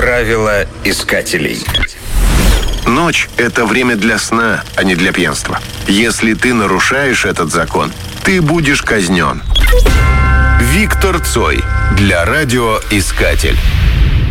Правила искателей. Ночь – это время для сна, а не для пьянства. Если ты нарушаешь этот закон, ты будешь казнен. Виктор Цой для радиоискатель.